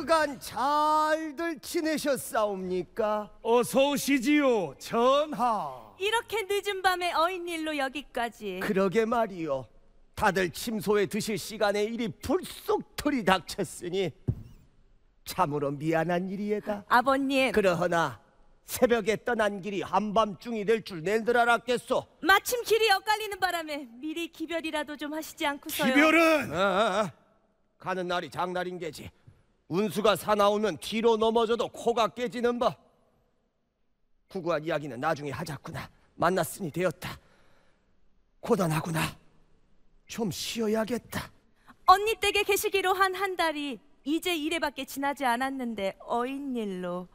그간 잘들 지내셨사옵니까? 어서 오시지요, 전하. 이렇게 늦은 밤에 어인일로 여기까지. 그러게 말이요. 다들 침소에 드실 시간에 일이 불쑥 들이닥쳤으니 참으로 미안한 일이에다. 아버님, 그러하나 새벽에 떠난 길이 한밤중이 될 줄 낸들 알았겠소. 마침 길이 엇갈리는 바람에 미리 기별이라도 좀 하시지 않고서요. 기별은 가는 날이 장날인 게지. 운수가 사나우면 뒤로 넘어져도 코가 깨지는 법. 구구한 이야기는 나중에 하자꾸나. 만났으니 되었다. 고단하구나. 좀 쉬어야겠다. 언니 댁에 계시기로 한 달이 이제 이래밖에 지나지 않았는데 어인일로.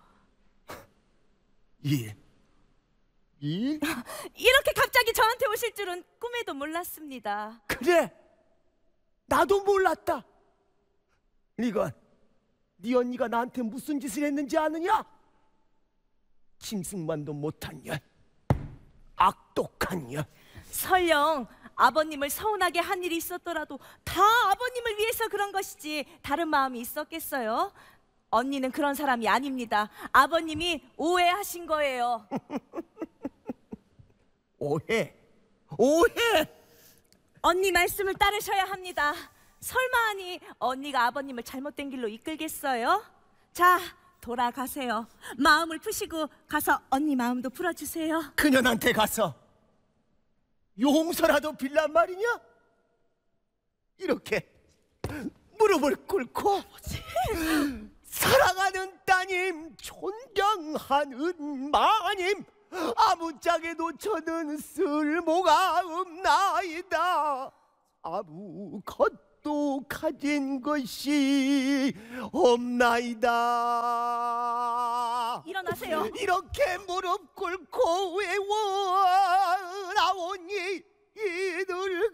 일? 이렇게 갑자기 저한테 오실 줄은 꿈에도 몰랐습니다. 그래, 나도 몰랐다. 이건 네 언니가 나한테 무슨 짓을 했는지 아느냐? 짐승만도 못한 년, 악독한 년. 설령 아버님을 서운하게 한 일이 있었더라도 다 아버님을 위해서 그런 것이지 다른 마음이 있었겠어요? 언니는 그런 사람이 아닙니다. 아버님이 오해하신 거예요. 오해? 언니 말씀을 따르셔야 합니다. 설마하니 언니가 아버님을 잘못된 길로 이끌겠어요? 자, 돌아가세요. 마음을 푸시고 가서 언니 마음도 풀어주세요. 그년한테 가서 용서라도 빌란 말이냐? 이렇게 무릎을 꿇고 사랑하는 따님, 존경하는 마님, 아무짝에도 저는 쓸모가 없나이다. 아무것도 가진 것이 없나이다. 일어나세요. 이렇게 무릎 꿇고 외워나오니 이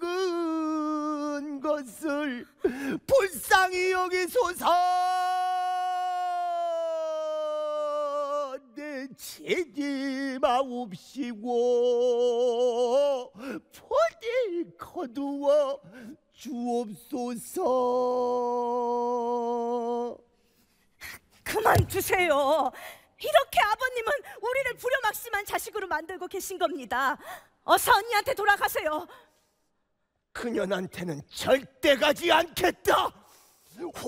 늙은 것을 불쌍히 여기소서. 내 채집하옵시고 포디 거두어 주옵소서. 그만두세요. 이렇게 아버님은 우리를 부려막심한 자식으로 만들고 계신 겁니다. 어서 언니한테 돌아가세요. 그년한테는 절대 가지 않겠다.